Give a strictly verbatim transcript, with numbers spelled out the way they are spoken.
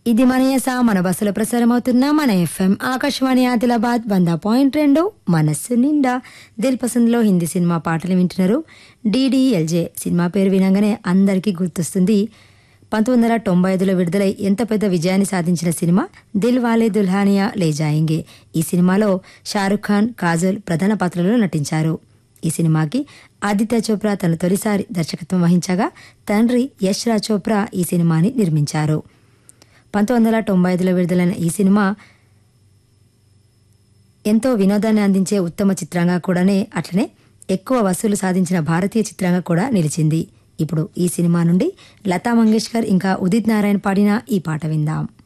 ఇది మన యస మన బస్సులో ప్రసారం అవుతున్న మన ఎఫ్ఎం ఆకాశవాణి ఆదిలాబాద్ వంద పాయింట్ రెండు మనస్సు నిండా దిల్ పసంద్లో హిందీ సినిమా పాటలు వింటున్నారు. డీడీఎల్జే సినిమా పేరు వినంగానే అందరికీ గుర్తొస్తుంది పంతొమ్మిది వందల తొంభై ఐదులో విడుదలై ఎంత పెద్ద విజయాన్ని సాధించిన సినిమా దిల్ వాలే దుల్హానియా లే జాయింగే. ఈ సినిమాలో షారుఖ్ ఖాన్, కాజల్ ప్రధాన పాత్రలో నటించారు. ఈ సినిమాకి ఆదిత్య చోప్రా తన తొలిసారి దర్శకత్వం వహించగా తండ్రి యష్ రాజ్ చోప్రా ఈ సినిమాని నిర్మించారు. పంతొమ్మిది వందల తొంభై ఐదులో విడుదలైన ఈ సినిమా ఎంతో వినోదాన్ని అందించే ఉత్తమ చిత్రంగా కూడానే అట్లనే ఎక్కువ వసూలు సాధించిన భారతీయ చిత్రంగా కూడా నిలిచింది. ఇప్పుడు ఈ సినిమా నుండి లతా మంగేష్కర్ ఇంకా ఉదిత్ నారాయణ్ పాడిన ఈ పాట విందాం.